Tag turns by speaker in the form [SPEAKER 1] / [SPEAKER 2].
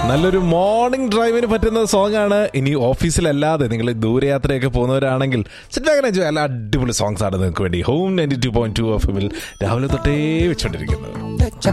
[SPEAKER 1] നല്ലൊരു മോർണിംഗ് ഡ്രൈവിന് പറ്റുന്ന സോങ് ആണ്. ഇനി ഓഫീസിലല്ലാതെ നിങ്ങൾ ദൂരയാത്രയൊക്കെ പോകുന്നവരാണെങ്കിൽ നല്ല അടിപൊളി സോങ്സ് ആണ് നിങ്ങൾക്ക് വേണ്ടി ഹോം 92.2 FM രാവിലെ തൊട്ടേ വെച്ചോണ്ടിരിക്കുന്നത്.